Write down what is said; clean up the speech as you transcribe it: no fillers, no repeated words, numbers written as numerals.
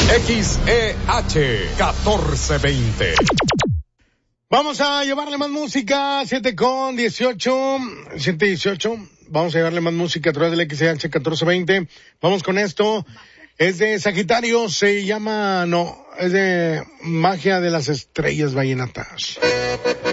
XEH 1420. Vamos a llevarle más música, 7:18. Vamos a llevarle más música a través del XEH 1420. Vamos con esto. Es de Sagitario, es de Magia de las Estrellas Vallenatas.